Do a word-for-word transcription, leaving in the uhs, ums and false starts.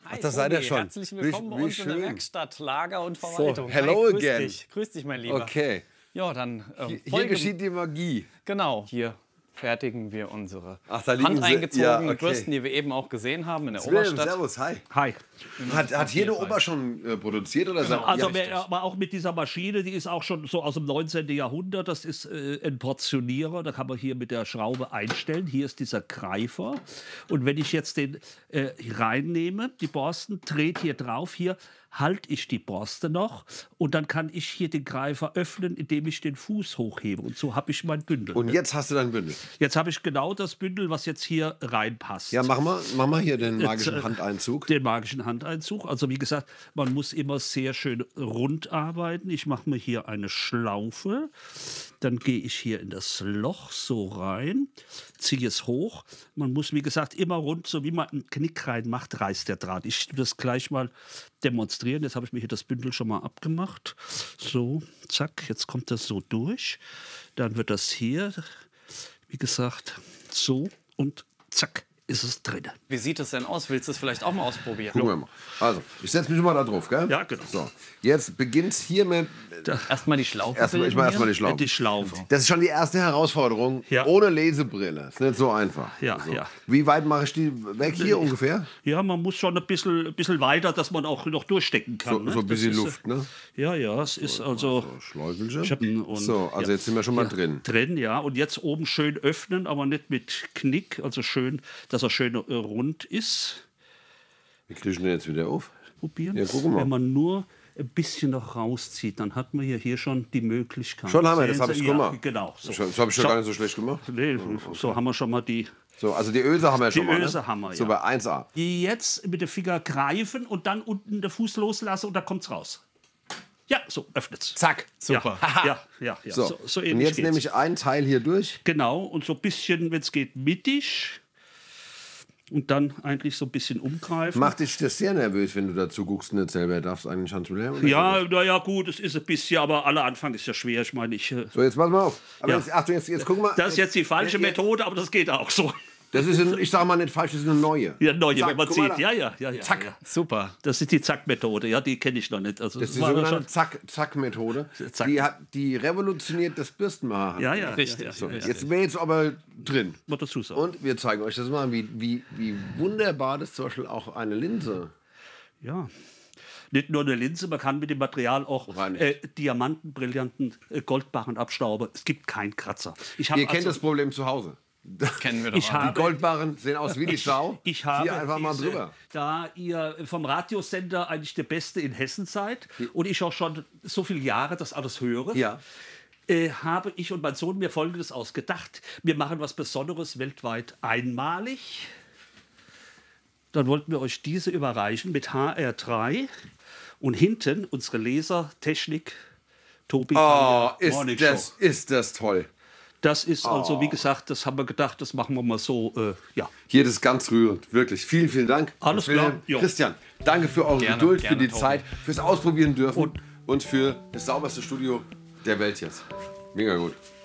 Ach, das seid ihr schon. Herzlich willkommen wie, bei wie uns schön. in der Werkstatt, Lager und Verwaltung. So, hello Hi, grüß again. Dich. Grüß dich, mein Lieber. Okay. Ja, dann ähm, Hier, hier folgen- geschieht die Magie. Genau, hier fertigen wir unsere Ach, da liegen sie- handeingezogenen ja, okay. Bürsten, die wir eben auch gesehen haben in der Wilhelm, Oberstadt. servus, hi. Hi. Hat, hat hier der Opa schon äh, produziert oder so? Also, Ja, wer- aber auch mit dieser Maschine, die ist auch schon so aus dem neunzehnten. Jahrhundert. Das ist äh, ein Portionierer. Da kann man hier mit der Schraube einstellen. Hier ist dieser Greifer. Und wenn ich jetzt den äh, reinnehme, die Borsten, dreht hier drauf, hier halte ich die Borste noch. Und dann kann ich hier den Greifer öffnen, indem ich den Fuß hochhebe. Und so habe ich mein Bündel. Und jetzt hast du dein Bündel. Jetzt habe ich genau das Bündel, was jetzt hier reinpasst. Ja, mach mal, mach mal hier den magischen äh, Handeinzug. Den magischen Handeinzug. Also wie gesagt, man muss immer sehr schön rund arbeiten. Ich mache mir hier eine Schlaufe. Dann gehe ich hier in das Loch so rein, ziehe es hoch. Man muss, wie gesagt, immer rund, so wie man einen Knick reinmacht, reißt der Draht. Ich will das gleich mal demonstrieren. Jetzt habe ich mir hier das Bündel schon mal abgemacht. So, zack, jetzt kommt das so durch. Dann wird das hier, wie gesagt, so und zack, ist es drin. Wie sieht es denn aus? Willst du es vielleicht auch mal ausprobieren? Gucken wir mal. Also, ich setze mich mal da drauf, gell? Ja, genau. So, jetzt beginnt hier mit. Erstmal die Schlaufe. Erstmal, ich bilden mach hier. erstmal die Schlaufe. Die Schlaufe. Das ist schon die erste Herausforderung. Ja. Ohne Lesebrille. Ist nicht so einfach. Ja, so. ja. Wie weit mache ich die weg hier ungefähr? Ja, man muss schon ein bisschen, ein bisschen weiter, dass man auch noch durchstecken kann. So, ne? so ein Das bisschen ist, äh, Luft, ne? Ja, ja, es ist also. So, Schläufelchen. Ich hab einen- und- So, also ja. jetzt sind wir schon mal Ja, drin. Drin, ja. Und jetzt oben schön öffnen, aber nicht mit Knick, also schön, dass er schön äh, rund ist. Wie kriege ich den jetzt wieder auf? Probieren. Ja, gucken wir. Wenn man nur ein bisschen noch rauszieht, dann hat man hier, hier schon die Möglichkeit. Schon haben wir, das Sehen habe Sie? ich ja, gemacht. Genau. So. Das habe ich schon So. gar nicht so schlecht gemacht. Nee, so haben wir schon mal die, So, also die Öse haben wir schon mal. Öse ne? haben wir, So ja. bei eins a. die jetzt mit dem Finger greifen und dann unten den Fuß loslassen und dann kommt es raus. Ja, so, öffnet's. Zack. Super. Ja, ja, ja. ja. So, So, so und ähnlich jetzt geht's. nehme ich einen Teil hier durch. Genau, und so ein bisschen, wenn es geht, mittig. Und dann eigentlich so ein bisschen umgreifen. Macht dich das sehr nervös, wenn du dazu guckst und nicht selber darfst eigentlich Hans Wilhelm? Ja, naja, gut, es ist ein bisschen, aber aller Anfang ist ja schwer. Ich meine, ich. äh, So, jetzt pass mal auf. Aber Ja. jetzt, Achtung, jetzt, jetzt guck mal. Das ist jetzt die falsche Jetzt- Methode, aber das geht auch so. Das ist, ein, ich sage mal nicht falsch, das ist eine neue. Ja, neue, Zack, wenn man guck mal sieht. da. Ja, ja, ja, ja. Zack. Ja. Super. Das ist die Zack-Methode, ja, die kenne ich noch nicht. Also, Das ist die war sogenannte schon- Zack- Zack-Methode. Zack. Die, hat, die revolutioniert das Bürstenmachen. Ja, ja. Richtig. Ja, So, ja, ja, jetzt wäre jetzt aber drin. muss dazu sagen. Und wir zeigen euch das mal, wie, wie, wie wunderbar das zum Beispiel auch eine Linse. Ja. Nicht nur eine Linse, man kann mit dem Material auch Reinigen. äh, Diamanten, Brillanten, äh, Goldbarren abstauben. Es gibt keinen Kratzer. Ich hab Ihr kennt also, das Problem zu Hause. Kennen wir doch Ich alle. habe- Die Goldbarren sehen aus wie die Sau. Ich habe Hier einfach mal diese- drüber. Da ihr vom Radiosender eigentlich der Beste in Hessen seid und ich auch schon so viele Jahre das alles höre, Ja. äh, habe ich und mein Sohn mir Folgendes ausgedacht. Wir machen was Besonderes weltweit einmalig. Dann wollten wir euch diese überreichen mit H R drei und hinten unsere Lasertechnik Tobi Oh, Kaya ist Morning das, Show. ist das toll. Das ist also, Oh. wie gesagt, das haben wir gedacht, das machen wir mal so, äh, ja. Hier, das ist ganz rührend, wirklich. Vielen, vielen Dank. Alles Wilhelm, klar, jo. Christian, danke für eure Gerne, Geduld, gerne, für die Tobi. Zeit, fürs Ausprobieren dürfen und, und für das sauberste Studio der Welt jetzt. Mega gut.